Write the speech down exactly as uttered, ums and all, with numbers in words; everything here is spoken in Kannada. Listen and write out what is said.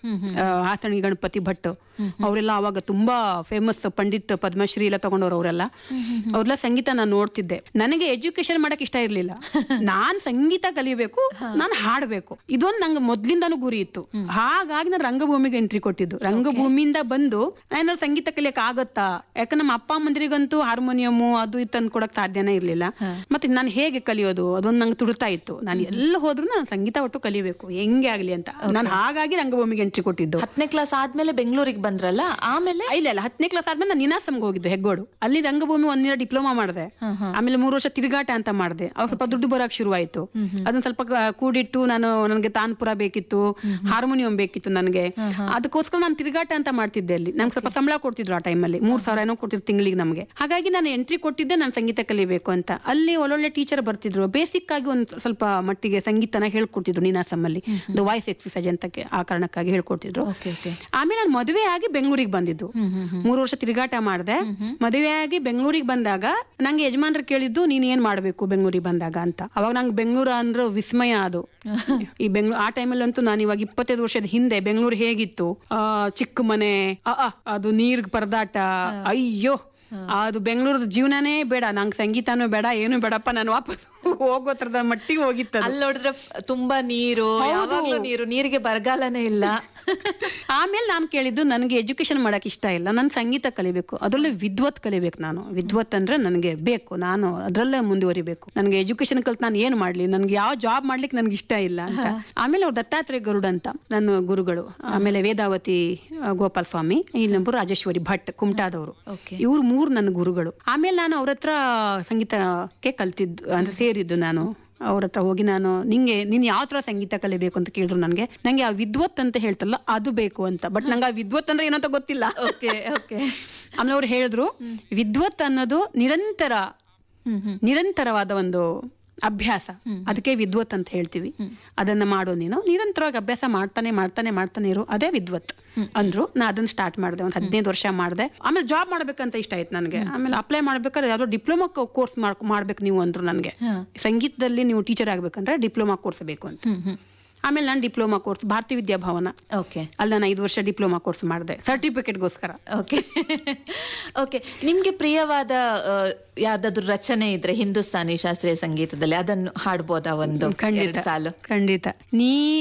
ಹಾಸಣಿ ಗಣಪತಿ ಭಟ್ ಅವರೆಲ್ಲ ಅವಾಗ ತುಂಬಾ ಫೇಮಸ್ ಪಂಡಿತ್ ಪದ್ಮಶ್ರೀ ಎಲ್ಲ ತಗೊಂಡವ್ರು ಅವರೆಲ್ಲ. ಅವ್ರೆಲ್ಲ ಸಂಗೀತ ನಾನು ನೋಡ್ತಿದ್ದೆ. ನನಗೆ ಎಜುಕೇಶನ್ ಮಾಡಕ್ ಇಷ್ಟ ಇರ್ಲಿಲ್ಲ. ನಾನ್ ಸಂಗೀತ ಕಲಿಬೇಕು, ನಾನು ಹಾಡ್ಬೇಕು, ಇದೊಂದು ನಂಗೆ ಮೊದ್ಲಿಂದಾನು ಗುರಿ ಇತ್ತು. ಹಾಗಾಗಿ ನಾನು ರಂಗಭೂಮಿಗೆ ಎಂಟ್ರಿ ಕೊಟ್ಟಿದ್ದು. ರಂಗಭೂಮಿಯಿಂದ ಬಂದು ಏನಾದ್ರು ಸಂಗೀತ ಕಲಿಯಕ್ ಆಗತ್ತಾ, ಯಾಕಂದ್ರೆ ನಮ್ಮ ಅಪ್ಪ ಅಮ್ಮಂದಿರಿಗಂತೂ ಹಾರ್ಮೋನಿಯಮು ಅದು ಇದು ತಂದು ಕೊಡಕ್ ಸಾಧ್ಯನೇ ಇರ್ಲಿಲ್ಲ. ಮತ್ತೆ ನಾನು ಹೇಗೆ ಕಲಿಯೋದು ಅದೊಂದು ನಂಗೆ ತುಡುತ್ತಾ ಇತ್ತು. ನಾನು ಎಲ್ಲ ಹೋದ್ರು ನಾನು ಸಂಗೀತ ಒಟ್ಟು ಕಲಿಬೇಕು ಹೆಂಗೆ ಆಗ್ಲಿ ಅಂತ. ನಾನು ಹಾಗಾಗಿ ರಂಗಭೂಮಿಗೆ ಎಂಟ್ರಿ ಕೊಟ್ಟಿದ್ದು. ಹತ್ತನೇ ಕ್ಲಾಸ್ ಆದ್ಮೇಲೆ ಬೆಂಗಳೂರಿಗೆ ಬಂದ್ರಲ್ಲ, ಆಮೇಲೆ ಇಲ್ಲ ಇಲ್ಲ ಹತ್ತನೇ ಕ್ಲಾಸ್ ಆದ್ಮೇಲೆ ನಾನು ನಿನಾಸಂಗೆ ಹೋಗಿದ್ದೆ ಹೆಗ್ಗೋಡು. ಅಲ್ಲಿ ರಂಗಭೂಮಿ ಒಂದಿನ ಡಿಪ್ಲೊಮಾ ಮಾಡಿದೆ. ಆಮೇಲೆ ಮೂರು ವರ್ಷ ತಿರುಗಾಟ ಅಂತ ಮಾಡಿದೆ. ಅವಾಗ ಸ್ವಲ್ಪ ದುಡ್ಡು ಬರೋಕ್ ಶುರುವಾಯ್ತು. ಅದನ್ನ ಸ್ವಲ್ಪ ಕೂಡಿಟ್ಟು ನಾನು ನನಗೆ ತಾನ್ಪುರ ಬೇಕಿತ್ತು, ಹಾರ್ಮೋನಿಯಂ ಬೇಕಿತ್ತು ನನಗೆ. ಅದಕ್ಕೋಸ್ಕರ ನಾನು ತಿರುಗಾಟ ಅಂತ ಮಾಡ್ತಿದ್ದೆ. ಅಲ್ಲಿ ನಮ್ಗೆ ಸ್ವಲ್ಪ ಸಂಬಳ ಕೊಡ್ತಿದ್ರು ಆ ಟೈಮಲ್ಲಿ, ಮೂರ್ ಸಾವಿರ ಏನೋ ಕೊಡ್ತಿದ್ರು ತಿಂಗಳಿಗೆ ನಮಗೆ. ಹಾಗಾಗಿ ನಾನು ಎಂಟ್ರಿ ಕೊಟ್ಟಿದ್ದೆ ನಾನು ಸಂಗೀತ ಕಲಿಬೇಕು ಅಂತ. ಅಲ್ಲಿ ಒಳ್ಳೊಳ್ಳೆ ಟೀಚರ್ ಬರ್ತಿದ್ರು. ಬೇಸಿಕ್ ಆಗಿ ಒಂದು ಸ್ವಲ್ಪ ಮಟ್ಟಿಗೆ ಸಂಗೀತನ ಹೇಳ್ಕೊಡ್ತಿದ್ರು ನೀನಾಸಂಲ್ಲಿ, ವಾಯ್ಸ್ ಎಕ್ಸರ್ಸೈಜ್ ಅಂತ ಆ ಕಾರಣಕ್ಕಾಗಿ ಹೇಳ್ಕೊಡ್ತಿದ್ರು. ಆಮೇಲೆ ನಾನು ಮದುವೆ ಆಗಿ ಬೆಂಗಳೂರಿಗೆ ಬಂದಿದ್ದು. ಮೂರು ವರ್ಷ ತಿರುಗಾಟ ಮಾಡಿದೆ. ಮದುವೆ ಆಗಿ ಬೆಂಗಳೂರಿಗೆ ಬಂದಾಗ ನಂಗೆ ಯಜಮಾನ್ರು ಕೇಳಿದ್ದು ನೀನ್ ಏನ್ ಮಾಡ್ಬೇಕು ಬೆಂಗಳೂರಿಗೆ ಬಂದಾಗ ಅಂತ. ಅವಾಗ ನಂಗೆ ಬೆಂಗಳೂರು ಅಂದ್ರೆ ವಿಸ್ಮಯ ಅದು. ಈ ಬೆಂಗಳೂರು ಆ ಟೈಮಲ್ಲಿ ಅಂತೂ ನಾನು ಇವಾಗ ಇಪ್ಪತ್ತೈದು ವರ್ಷದ ಹಿಂದೆ ಬೆಂಗಳೂರು ಹೇಗಿತ್ತು, ಆ ಚಿಕ್ಕ ಮನೆ, ಅದು ನೀರ್ಗ್ ಪರದಾಟ, ಅಯ್ಯೋ ಅದು ಬೆಂಗಳೂರದ ಜೀವನನೇ ಬೇಡ, ನಂಗೆ ಸಂಗೀತನೂ ಬೇಡ, ಏನು ಬೇಡಪ್ಪ, ನಾನು ವಾಪಸ್ ಹೋಗೋ ತರದ ಮಟ್ಟಿಗೆ ಹೋಗಿತ್ತು. ಅಲ್ಲಿ ನೋಡಿದ್ರೆ ತುಂಬಾ ನೀರು, ಯಾವಾಗ್ಲೂ ನೀರು, ನೀರಿಗೆ ಬರಗಾಲನೇ ಇಲ್ಲ. ಆಮೇಲೆ ನಾನು ಕೇಳಿದ್ದು ನನಗೆ ಎಜುಕೇಶನ್ ಮಾಡಕ್ ಇಷ್ಟ ಇಲ್ಲ, ನಾನು ಸಂಗೀತ ಕಲಿಬೇಕು, ಅದರಲ್ಲೇ ವಿದ್ವತ್ ಕಲಿಬೇಕು. ನಾನು ವಿದ್ವತ್ ಅಂದ್ರೆ ನನಗೆ ಬೇಕು, ನಾನು ಅದರಲ್ಲೇ ಮುಂದುವರಿಬೇಕು. ನನಗೆ ಎಜುಕೇಶನ್ ಕಲ್ತು ನಾನು ಏನ್ ಮಾಡ್ಲಿ, ನನ್ಗೆ ಯಾವ ಜಾಬ್ ಮಾಡ್ಲಿಕ್ಕೆ ನನ್ಗೆ ಇಷ್ಟ ಇಲ್ಲ ಅಂತ. ಆಮೇಲೆ ಅವ್ರು ದತ್ತಾತ್ರೇಯ ಗರುಡ್ ಅಂತ ನನ್ನ ಗುರುಗಳು, ಆಮೇಲೆ ವೇದಾವತಿ ಗೋಪಾಲ್ ಸ್ವಾಮಿ, ಇನ್ನೊಬ್ಬರು ರಾಜೇಶ್ವರಿ ಭಟ್ ಕುಮಟಾದವರು, ಇವ್ರು ಮೂರು ನನ್ನ ಗುರುಗಳು. ಆಮೇಲೆ ನಾನು ಅವ್ರ ಹತ್ರ ಸಂಗೀತಕ್ಕೆ ಕಲ್ತಿದ್ದು ಅಂದ್ರೆ ಸೇರಿದ್ದು. ನಾನು ಅವ್ರ ಹತ್ರ ಹೋಗಿ ನಾನು ನಿಂಗೆ ನೀನ್ ಯಾವ ತರ ಸಂಗೀತ ಕಲಿಬೇಕು ಅಂತ ಕೇಳಿದ್ರು. ನನ್ಗೆ ನಂಗೆ ಆ ವಿದ್ವತ್ ಅಂತ ಹೇಳ್ತಲ್ಲ ಅದು ಬೇಕು ಅಂತ. ಬಟ್ ನಂಗೆ ಆ ವಿದ್ವತ್ ಅಂದ್ರೆ ಏನಂತ ಗೊತ್ತಿಲ್ಲ. ಆಮೇಲೆ ಅವ್ರು ಹೇಳಿದ್ರು ವಿದ್ವತ್ ಅನ್ನೋದು ನಿರಂತರ ನಿರಂತರವಾದ ಒಂದು ಅಭ್ಯಾಸ, ಅದಕ್ಕೆ ವಿದ್ವತ್ ಅಂತ ಹೇಳ್ತೀವಿ. ಅದನ್ನ ಮಾಡೋ ನೀನು ನಿರಂತರವಾಗಿ ಅಭ್ಯಾಸ ಮಾಡ್ತಾನೆ ಮಾಡ್ತಾನೆ ಮಾಡ್ತಾನೆ ಇರು, ಅದೇ ವಿದ್ವತ್ ಅಂದ್ರು. ನಾ ಅದನ್ನ ಸ್ಟಾರ್ಟ್ ಮಾಡಿದೆ, ಒಂದ್ ಹದಿನೈದು ವರ್ಷ ಮಾಡಿದೆ. ಆಮೇಲೆ ಜಾಬ್ ಮಾಡ್ಬೇಕಂತ ಇಷ್ಟ ಆಯ್ತು ನನಗೆ. ಆಮೇಲೆ ಅಪ್ಲೈ ಮಾಡ್ಬೇಕಾದ್ರೆ ಯಾವ್ದೋ ಡಿಪ್ಲೊಮಾ ಕೋರ್ಸ್ ಮಾಡ್ಬೇಕು ನೀವು ಅಂದ್ರು ನನಗೆ. ಸಂಗೀತದಲ್ಲಿ ನೀವು ಟೀಚರ್ ಆಗ್ಬೇಕಂದ್ರೆ ಡಿಪ್ಲೊಮಾ ಕೋರ್ಸ್ ಬೇಕು ಅಂತ. ಆಮೇಲೆ ನಾನು ಡಿಪ್ಲೊಮಾ ಕೋರ್ಸ್ ಭಾರತೀಯ ವಿದ್ಯಾಭವನ, ಅಲ್ಲಿ ನಾನು ಐದು ವರ್ಷ ಡಿಪ್ಲೊಮಾ ಕೋರ್ಸ್ ಮಾಡಿದೆ ಸರ್ಟಿಫಿಕೇಟ್ಗೋಸ್ಕರ. ಓಕೆ ಓಕೆ ನಿಮ್ಗೆ ಪ್ರಿಯವಾದ ಯಾವ್ದಾದ್ರು ರಚನೆ ಇದ್ರೆ ಹಿಂದೂಸ್ತಾನಿ ಶಾಸ್ತ್ರೀಯ ಸಂಗೀತದಲ್ಲಿ ಅದನ್ನು ಹಾಡ್ಬೋದಾ ಒಂದು ಖಂಡಿತ ಸಾಲು? ಖಂಡಿತ. ನೀ